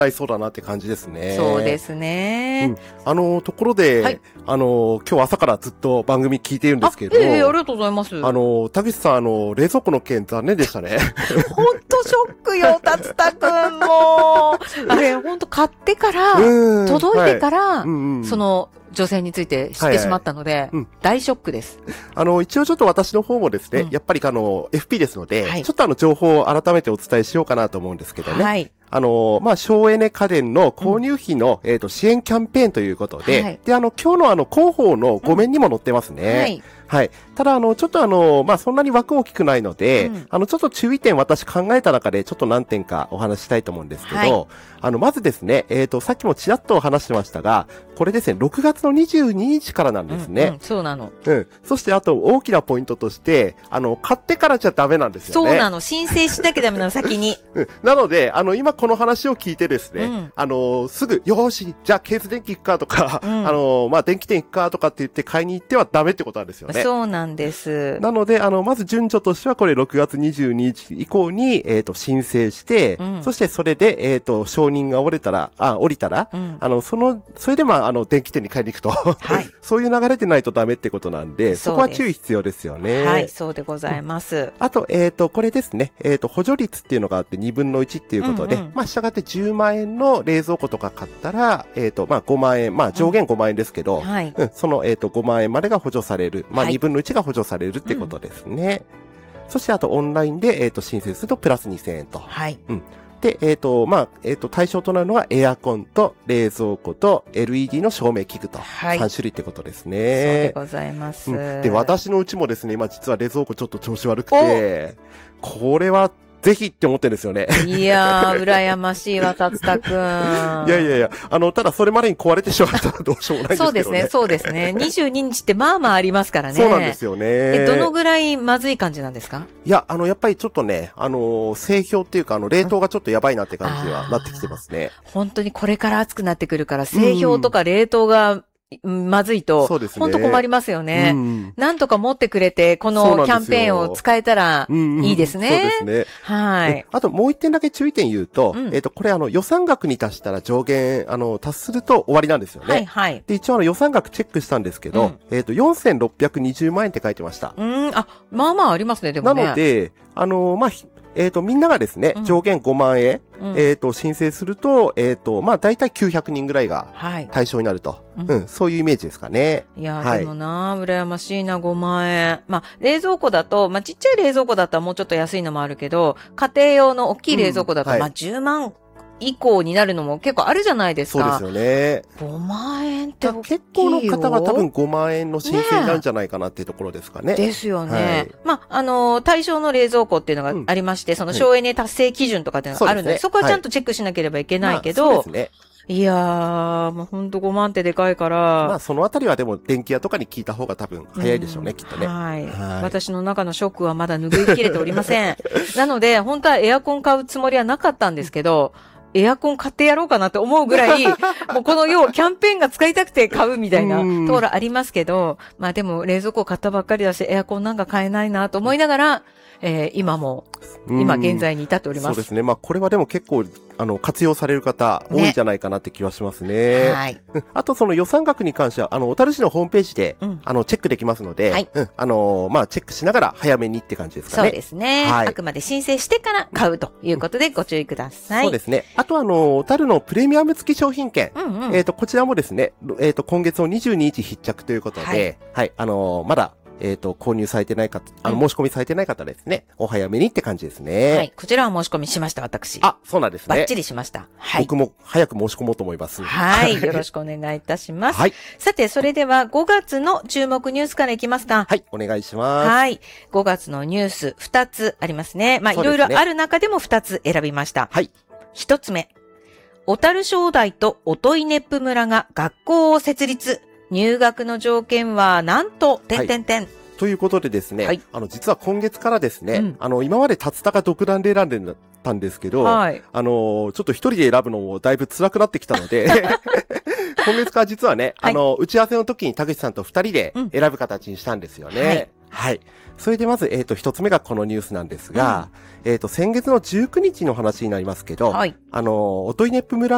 いそうだなって感じですね。 そうですね。 ところで、はい、今日朝からずっと番組聞いているんですけど。 ありがとうございます。 田口さん、冷蔵庫の件残念でしたね。 ほんとショックよ、達田くんも。あれ、ほんと買ってから、届いてから、その、女性について知ってしまったので、大ショックです。 一応ちょっと私の方もですね、やっぱりFP ですので、ちょっと情報を改めてお伝えしようかなと思うんですけどね。はい。省エネ家電の購入費の、支援キャンペーンということで、はい、で、今日の広報の5面にも載ってますね。はい。はい。ただ、ちょっとそんなに枠大きくないので、ちょっと注意点私考えた中でちょっと何点かお話ししたいと思うんですけど、はい、まずですね、さっきもちらっと話してましたが、これですね、6月の22日からなんですね。 そうなの。 そして、あと、大きなポイントとして、買ってからじゃダメなんですよね。 そうなの。申請しなきゃダメなの、先に。 なので、今この話を聞いてですね、すぐ、よーし、じゃあ、ケース電気行くかとか、電気店行くかとかって言って買いに行ってはダメってことなんですよね。 そうなんです。 なので、まず順序としては、これ6月22日以降に、申請して、そしてそれで、承認が降りたら、それで電気店に買いに行くと。はい。そういう流れでないとダメってことなんで、そこは注意必要ですよね。 はい、そうでございます。 あと、これですね、補助率っていうのがあって2分の1っていうことで、従って10万円の冷蔵庫とか買ったら、5万円、上限5万円ですけど、はい。その、5万円までが補助される。2分の1が補助されるってことですね。そして、あと、オンラインで、申請するとプラス2000円と。はい。で、対象となるのがエアコンと冷蔵庫と LED の照明器具と3種類ってことですね。 そうでございます。 で、私のうちもですね、今実は冷蔵庫ちょっと調子悪くて、これはぜひって思ってるんですよね。 いやー、羨ましいわ、達田くん。いや、ただそれまでに壊れてしまったらどうしようもないんですけどね。 そうですね。22日ってまあありますからね。 そうなんですよね。 どのぐらいまずい感じなんですか？ いや、やっぱりちょっとね、製氷っていうか、冷凍がちょっとやばいなって感じはなってきてますね。 本当にこれから暑くなってくるから、製氷とか冷凍が、まずいと、本当困りますよね。なんとか持ってくれて、このキャンペーンを使えたらいいですね。 そうですね。 はい。 あともう一点だけ注意点言うと、これ予算額に達したら上限、達すると終わりなんですよね。はいはい。で、一応予算額チェックしたんですけど、4620万円って書いてました。 まあありますね、でもね。 なので、みんながですね、上限5万円、申請すると、だいたい900人ぐらいが対象になると。そういうイメージですかね。 いや、でもな、羨ましいな、5万円。冷蔵庫だと、ちっちゃい冷蔵庫だったらもうちょっと安いのもあるけど、家庭用の大きい冷蔵庫だと、10万以降になるのも結構あるじゃないですか。 そうですよね。 5万円って大きいよ。 結構の方は多分5万円の申請になるんじゃないかなっていうところですかね。 ですよね。対象の冷蔵庫っていうのがありまして、その省エネ達成基準とかっていうのがあるので、そこはちゃんとチェックしなければいけないけど、そうですね。いやー、もうほんと5万ってでかいから。 そのあたりはでも電気屋とかに聞いた方が多分早いでしょうね、きっとね。 はい。私の中のショックはまだ拭いきれておりません。なので、本当はエアコン買うつもりはなかったんですけど、エアコン買ってやろうかなって思うぐらい、もうこの要はキャンペーンが使いたくて買うみたいなところありますけど、でも冷蔵庫買ったばっかりだし、エアコンなんか買えないなと思いながら、今現在に至っております。 そうですね。これはでも結構、活用される方多いんじゃないかなって気はしますね。はい。あとその予算額に関しては、小樽市のホームページで、チェックできますので、はい。チェックしながら早めにって感じですかね。 そうですね。はい。あくまで申請してから買うということでご注意ください。 そうですね。あと小樽のプレミアム付き商品券。こちらもですね、今月の22日必着ということで、はい。まだ、購入されてない方、申し込みされてない方ですね。お早めにって感じですね。はい。 こちらは申し込みしました、私。 そうなんですね。 バッチリしました。はい。 僕も早く申し込もうと思います。 はい。よろしくお願いいたします。はい。さて、それでは5月の注目ニュースからいきますか。 はい。お願いします。 はい。5月のニュース2つありますね。いろいろある中でも2つ選びました。はい。1つ目。小樽商大と音威熱風村が学校を設立。入学の条件はなんと、 ということでですね、はい、実は今月からですね、今まで達田が独断で選んでたんですけど、はい、ちょっと一人で選ぶのもだいぶ辛くなってきたので、今月から実はね、打ち合わせの時に田口さんと二人で選ぶ形にしたんですよね。はい。それでまず、一つ目がこのニュースなんですが、先月の19日の話になりますけど、はい、音威熱風村